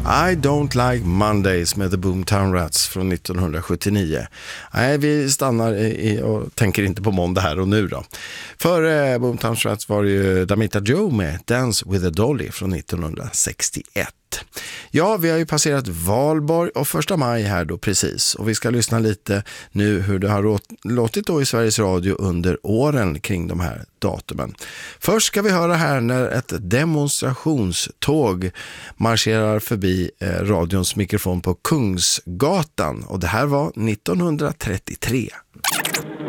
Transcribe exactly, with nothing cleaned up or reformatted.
I Don't Like Mondays med The Boomtown Rats från nittonhundrasjuttionio. Nej, vi stannar i, och tänker inte på måndag här och nu då. För eh, Boomtown Rats var det ju Damita Joe med Dance with a Dolly från nittonhundrasextioett. Ja, vi har ju passerat valborg och första maj här då precis. Och vi ska lyssna lite nu hur det har låtit då i Sveriges Radio under åren kring de här datumen. Först ska vi höra här när ett demonstrationståg marscherar förbi eh, radions mikrofon på Kungsgatan. Och det här var nittonhundratrettiotre.